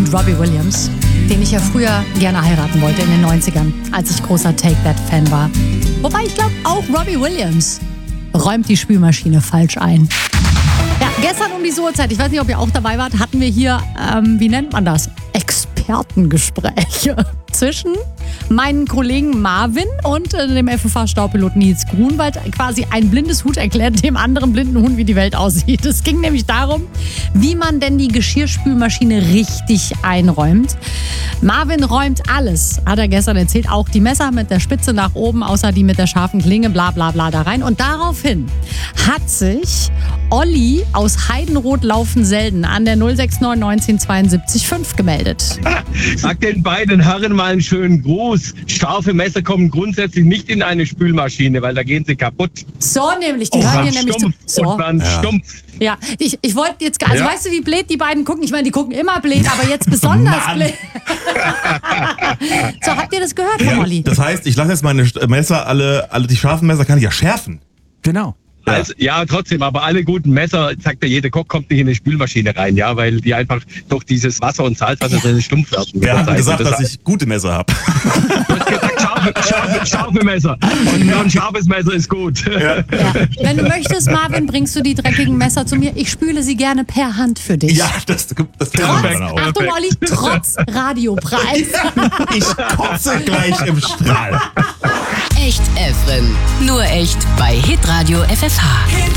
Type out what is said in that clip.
und Robbie Williams, den ich ja früher gerne heiraten wollte in den 90ern, als ich großer Take That-Fan war. Wobei ich glaube, auch Robbie Williams räumt die Spülmaschine falsch ein. Ja, gestern um diese Uhrzeit, ich weiß nicht, ob ihr auch dabei wart, hatten wir hier, wie nennt man das? Expertengespräche zwischen meinen Kollegen Marvin und dem FFH-Staubpilot Nils Grunwald. Quasi ein blindes Huhn erklärt dem anderen blinden Huhn, wie die Welt aussieht. Es ging nämlich darum, wie man denn die Geschirrspülmaschine richtig einräumt. Marvin räumt alles, hat er gestern erzählt, auch die Messer mit der Spitze nach oben, außer die mit der scharfen Klinge, bla bla bla da rein. Und daraufhin hat sich Olli aus Heidenroth-Laufen-Selden an der 069 1972 5 gemeldet. Sag den beiden Herren mal einen schönen Gruß. Scharfe Messer kommen grundsätzlich nicht in eine Spülmaschine, weil da gehen sie kaputt. So nämlich, die hören hier nämlich zu. So. Und dann stumpf. Ja, ich wollte jetzt, also weißt du, wie blöd die beiden gucken? Ich meine, die gucken immer blöd, aber jetzt besonders blöd. So, habt ihr das gehört von Olli? Das heißt, ich lasse jetzt meine Messer, alle die scharfen Messer kann ich ja schärfen. Genau. Also, ja, trotzdem, aber alle guten Messer, sagt ja jeder Koch, kommt nicht in eine Spülmaschine rein, ja, weil die einfach durch dieses Wasser und Salzwasser drin stumpf werden. Wer hat gesagt, dass ich gute Messer habe? Du hast gesagt, scharfe Messer. Und nur ein scharfes Messer ist gut. Ja. Wenn du möchtest, Marvin, bringst du die dreckigen Messer zu mir. Ich spüle sie gerne per Hand für dich. Ja, das kann man auch. Achtung, Olli, trotz Radiopreis. Ich kotze gleich im Strahl. Echt Efren. Nur echt bei Hitradio FFH.